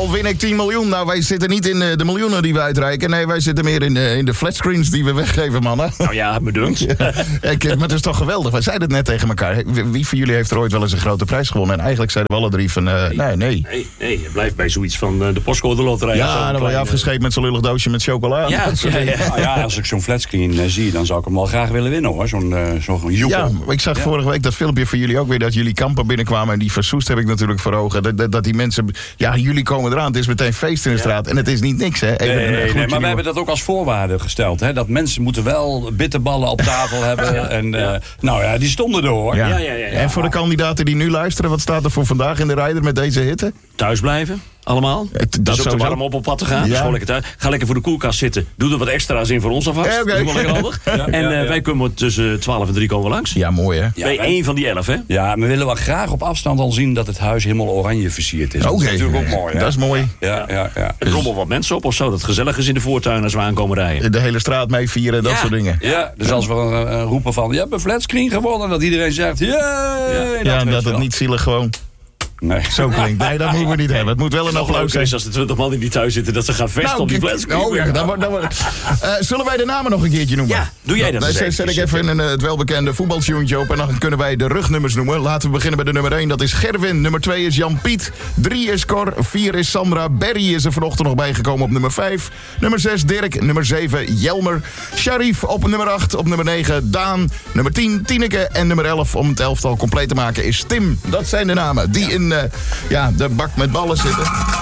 Al win ik 10 miljoen. Nou, wij zitten niet in de miljoenen die we uitreiken. Nee, wij zitten meer in de flatscreens die we weggeven, mannen. Nou ja, bedankt. Maar het is toch geweldig. Wij zeiden het net tegen elkaar. Wie van jullie heeft er ooit wel eens een grote prijs gewonnen? En eigenlijk zeiden we alle drie van nee. Nee, je blijft bij zoiets van de postcode loterij. Ja, dan word je afgescheept met zo'n lullig doosje met chocola. Ja, als ik zo'n flatscreen zie, dan zou ik hem wel graag willen winnen, hoor. Zo'n joekel. Ja, ik zag vorige week dat filmpje van jullie ook weer, dat jullie kampen binnenkwamen. En die versoest heb ik natuurlijk voor ogen. Dat die mensen, jullie komen eraan. Het is meteen feest in de straat. En het is niet niks, hè. Nee, maar we hebben dat ook als voorwaarde gesteld. Hè? Dat mensen moeten wel bitterballen op tafel hebben. En die stonden er, hoor. Ja. En voor de kandidaten die nu luisteren, wat staat er voor vandaag in de rijder met deze hitte? Thuis blijven. Allemaal. Dat is ook te warm op pad te gaan. Ja. Dus gewoon lekker thuis. Ga lekker voor de koelkast zitten. Doe er wat extra's in voor ons alvast. Okay. Dat is wel lekker handig. Wij komen tussen 12 en 3 komen we langs. Ja, mooi, hè? Bij 1 van die 11, hè? Ja, we willen wel graag op afstand al zien dat het huis helemaal oranje versierd is. Dat is natuurlijk ook mooi, hè? Dat is mooi. Ja. Er rommel wat mensen op of zo. Dat het gezellig is in de voortuin als we aankomen rijden. De hele straat mee vieren, dat soort dingen. Ja, dus als we roepen van, je hebt een flatscreen gewonnen, dat iedereen zegt, dat het niet zielig gewoon... Nee. Zo klinkt. Nee, dat moeten we niet hebben. Het moet wel een applaus zijn. Als er 20 man in die thuis zitten, dat ze gaan vechten op die flatscreen. Zullen wij de namen nog een keertje noemen? Ja, doe jij dat. Dan zet ik even het welbekende voetbaltjoentje op. En dan kunnen wij de rugnummers noemen. Laten we beginnen bij de nummer 1. Dat is Gerwin. Nummer 2 is Jan-Piet. 3 is Cor. 4 is Sandra. Barry is er vanochtend nog bijgekomen op nummer 5. Nummer 6 Dirk. Nummer 7 Jelmer. Sharif op nummer 8. Op nummer 9 Daan. Nummer 10 Tineke. En nummer 11 om het elftal compleet te maken is Tim. Dat zijn de namen die in de bak met ballen zitten.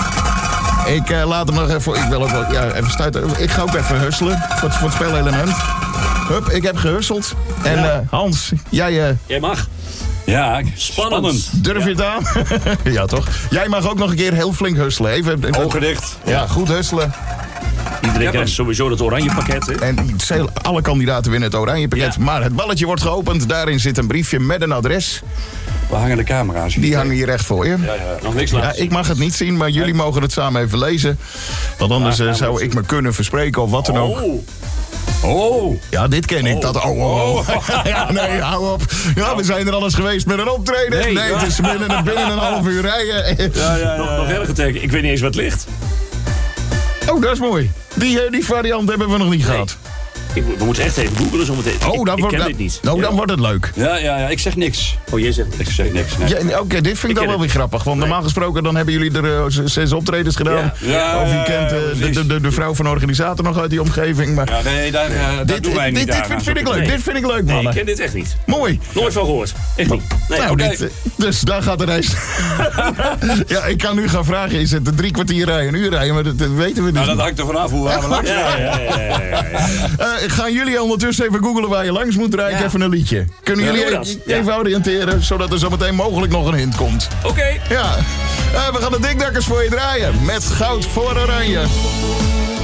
Ik laat hem nog even... Ik wil ook wel even stuiten. Ik ga ook even husselen voor het spelelement. Hup, ik heb gehusseld. En Hans, jij mag. Ja, spannend. Durf je het aan? Ja, toch? Jij mag ook nog een keer heel flink husselen. Even ogen dicht. Ja, goed husselen. Iedereen krijgt sowieso dat oranje pakket. Hè? En alle kandidaten winnen het oranje pakket. Ja. Maar het balletje wordt geopend. Daarin zit een briefje met een adres. We hangen de camera's. Die hangen hier recht voor je. Ja, nog niks laten. Ja, ik mag het niet zien, maar jullie mogen het samen even lezen. Want anders zou ik me kunnen verspreken of wat dan ook. Oh. Ja, dit ken ik. Dat. Ja, nee, hou op. Ja, we zijn er alles geweest met een optreden. Nee, het is binnen een half uur rijden. Nog erger teken. Ik weet niet eens wat het ligt. Oh, dat is mooi. Die variant hebben we nog niet gehad. We moeten echt even googlen zo meteen. Ik ken dit niet. Nou, dan wordt het leuk. Ja, ik zeg niks. Oh, jij zegt niks. Ik zeg niks. Nee. Ja, Oké, dit vind ik dan wel weer grappig. Want normaal gesproken dan hebben jullie er 6 optredens gedaan. Ja, of je kent de vrouw van de organisator nog uit die omgeving. Maar ja, nee, daar doen wij niet aan. Dit vind ik leuk. Nee. Dit vind ik leuk, man. Nee, ik ken dit echt niet. Mooi. Nooit van gehoord. Echt niet. Nee, nou, dus daar gaat de reis. Ja, ik kan nu gaan vragen. Is het 3 kwartier rijden, een uur rijden? Maar dat weten we niet. Nou, dat hangt er vanaf hoe we langs gaan jullie ondertussen even googlen waar je langs moet rijden? Even een liedje. Kunnen jullie even oriënteren, zodat er zo meteen mogelijk nog een hint komt? Oké. Ja. We gaan de Dikdakkers voor je draaien. Met goud voor oranje.